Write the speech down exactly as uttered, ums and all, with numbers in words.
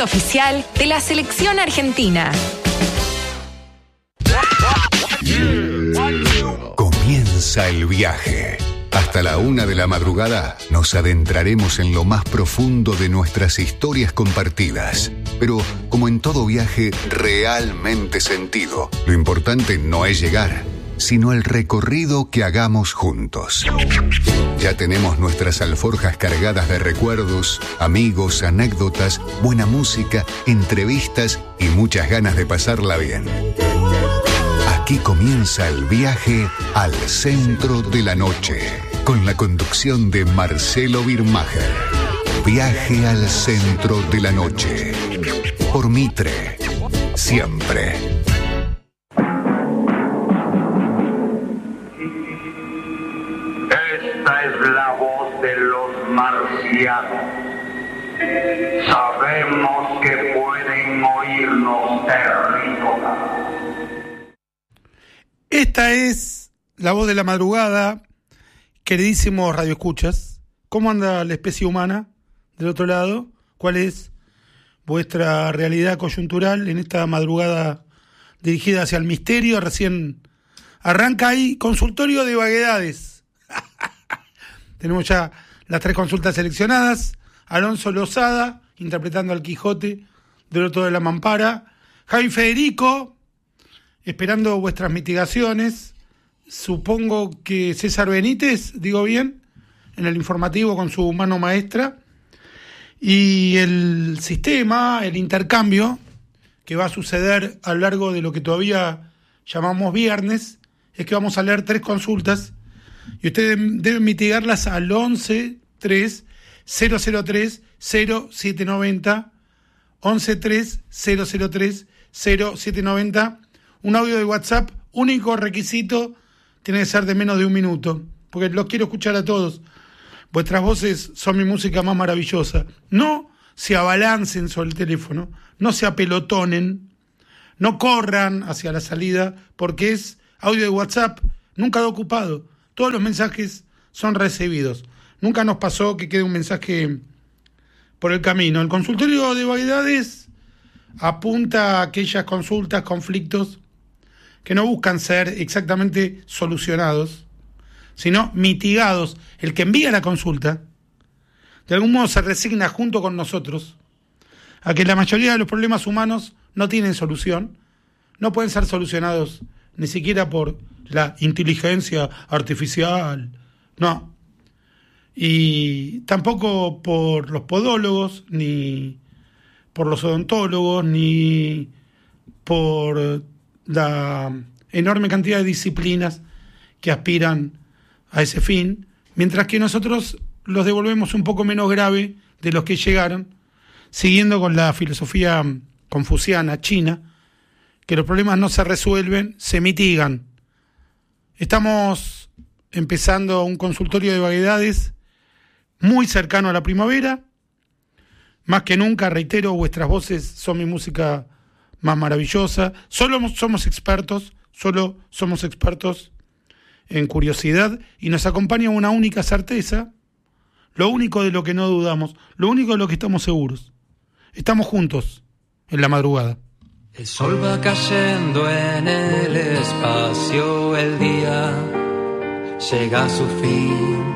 producto oficial de la selección argentina. Comienza el viaje. Hasta la una de la madrugada nos adentraremos en lo más profundo de nuestras historias compartidas. Pero, como en todo viaje realmente sentido, lo importante no es llegar, sino el recorrido que hagamos juntos. Ya tenemos nuestras alforjas cargadas de recuerdos, amigos, anécdotas, buena música, entrevistas y muchas ganas de pasarla bien. Aquí comienza el viaje al centro de la noche, con la conducción de Marcelo Birmacher. Viaje al centro de la noche. Por Mitre. Siempre. Esta es la voz de los marcianos. Sabemos que pueden oírnos terrícolas. Esta es la voz de la madrugada, queridísimos radioescuchas. ¿Cómo anda la especie humana del otro lado? ¿Cuál es vuestra realidad coyuntural en esta madrugada dirigida hacia el misterio? Recién arranca ahí consultorio de vaguedades. Tenemos ya las tres consultas seleccionadas. Alonso Lozada, interpretando al Quijote del otro de la mampara. Javi Federico, esperando vuestras mitigaciones. Supongo que César Benítez, digo bien, en el informativo con su mano maestra. Y el sistema, el intercambio que va a suceder a lo largo de lo que todavía llamamos viernes, es que vamos a leer tres consultas y ustedes deben mitigarlas al once tres cero cero tres cero siete noventa, once tres cero cero tres cero siete noventa. Un audio de WhatsApp, único requisito, tiene que ser de menos de un minuto, porque los quiero escuchar a todos. Vuestras voces son mi música más maravillosa. No se abalancen sobre el teléfono, no se apelotonen, no corran hacia la salida, porque es audio de WhatsApp, nunca da ocupado. Todos los mensajes son recibidos. Nunca nos pasó que quede un mensaje por el camino. El consultorio de vaguedades apunta a aquellas consultas, conflictos que no buscan ser exactamente solucionados, sino mitigados. El que envía la consulta, de algún modo se resigna junto con nosotros a que la mayoría de los problemas humanos no tienen solución, no pueden ser solucionados ni siquiera por la inteligencia artificial, no, y tampoco por los podólogos, ni por los odontólogos, ni por la enorme cantidad de disciplinas que aspiran a ese fin, mientras que nosotros los devolvemos un poco menos grave de los que llegaron, siguiendo con la filosofía confuciana china, que los problemas no se resuelven, se mitigan. Estamos empezando un consultorio de vaguedades muy cercano a la primavera. Más que nunca, reitero, vuestras voces son mi música más maravillosa. Solo somos expertos, solo somos expertos en curiosidad y nos acompaña una única certeza, lo único de lo que no dudamos, lo único de lo que estamos seguros. Estamos juntos en la madrugada. El sol va cayendo en el espacio, el día llega a su fin.